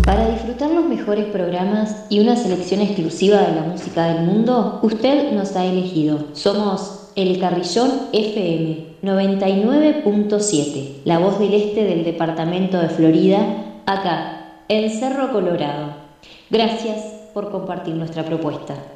Para disfrutar los mejores programas y una selección exclusiva de la música del mundo, usted nos ha elegido. Somos El Carrillón FM 99.7, la voz del este del departamento de Florida, acá, en Cerro Colorado. Gracias por compartir nuestra propuesta.